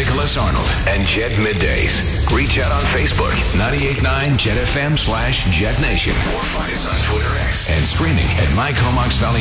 Nicholas Arnold and Jet Middays. Reach out on Facebook, 98.9 Jet FM /Jet Nation. Or find us on Twitter X. And streaming at MyComox Valley